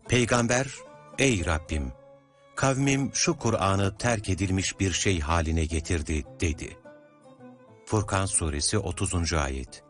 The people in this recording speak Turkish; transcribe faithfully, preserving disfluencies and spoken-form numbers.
Peygamber, ''Ey Rabbim, kavmim şu Kur'an'ı terk edilmiş bir şey haline getirdi.'' dedi. Furkan Suresi otuzuncu ayet.